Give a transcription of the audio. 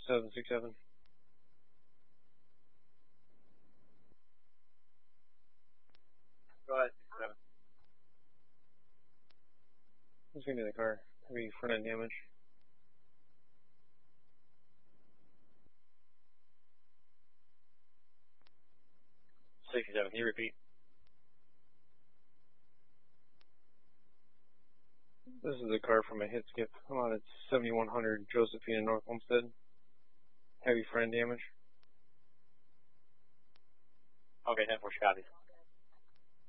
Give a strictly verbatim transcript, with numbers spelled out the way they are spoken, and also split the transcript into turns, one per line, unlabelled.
seven six seven.
Go ahead, six seven.
What's going to be the car? Heavy front end damage.
sixty-seven, can you repeat?
This is a car from a hit skip. I'm on at seventy-one hundred Josephine in North Homestead. Heavy front end damage.
Okay, ten four, copy.